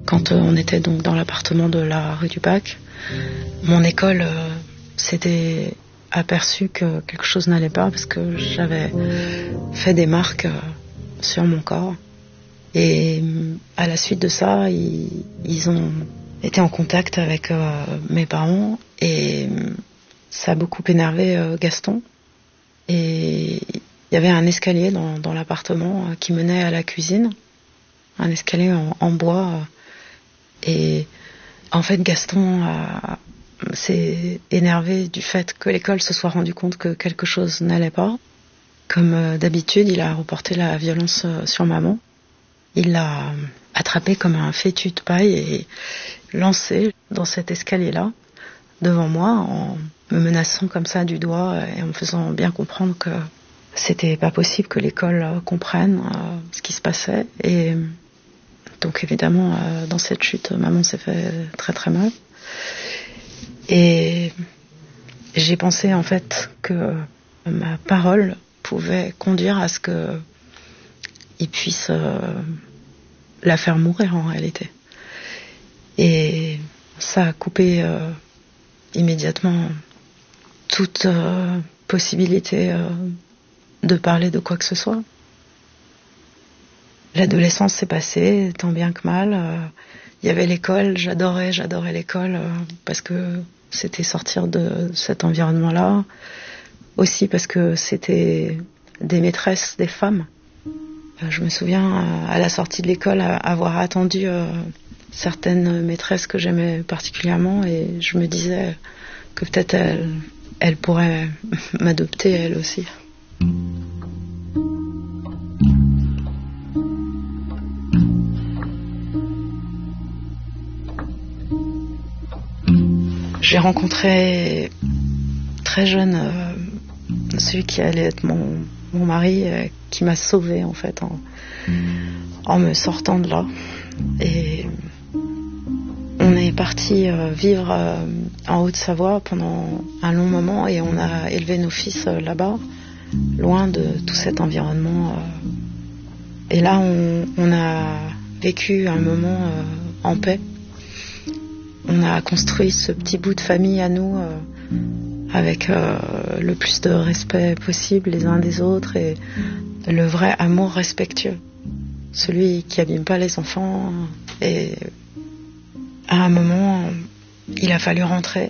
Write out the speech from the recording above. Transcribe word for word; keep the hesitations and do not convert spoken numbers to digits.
Quand on était donc dans l'appartement de la rue du Bac, mon école euh, s'était aperçue que quelque chose n'allait pas parce que j'avais fait des marques euh, sur mon corps. Et à la suite de ça, ils, ils ont été en contact avec euh, mes parents et ça a beaucoup énervé euh, Gaston. Et il y avait un escalier dans, dans l'appartement euh, qui menait à la cuisine, un escalier en, en bois. Euh, et en fait, Gaston a, s'est énervé du fait que l'école se soit rendu compte que quelque chose n'allait pas. Comme euh, d'habitude, il a reporté la violence euh, sur maman. Il l'a attrapé comme un fétu de paille et lancé dans cet escalier-là, devant moi, en me menaçant comme ça du doigt et en me faisant bien comprendre que c'était pas possible que l'école comprenne euh, ce qui se passait. Et donc évidemment, euh, dans cette chute, maman s'est fait très très mal. Et j'ai pensé en fait que ma parole pouvait conduire à ce que il puisse euh, la faire mourir en réalité. Et ça a coupé euh, immédiatement toute euh, possibilité euh, de parler de quoi que ce soit. L'adolescence s'est passée tant bien que mal. Euh, il y avait l'école, j'adorais, j'adorais l'école euh, parce que c'était sortir de cet environnement-là. Aussi parce que c'était des maîtresses, des femmes. Je me souviens, à la sortie de l'école, avoir attendu euh, certaines maîtresses que j'aimais particulièrement et je me disais que peut-être elles, elles pourraient m'adopter, elles aussi. J'ai rencontré très jeune euh, celui qui allait être mon, mon mari, euh, qui m'a sauvée en fait en, en me sortant de là. Et on est parti euh, vivre euh, en Haute-Savoie pendant un long moment et on a élevé nos fils euh, là-bas, loin de tout cet environnement. Euh. Et là, on, on a vécu un moment euh, en paix. On a construit ce petit bout de famille à nous euh, avec euh, le plus de respect possible les uns des autres et le vrai amour respectueux. Celui qui abîme pas les enfants. Et à un moment, il a fallu rentrer.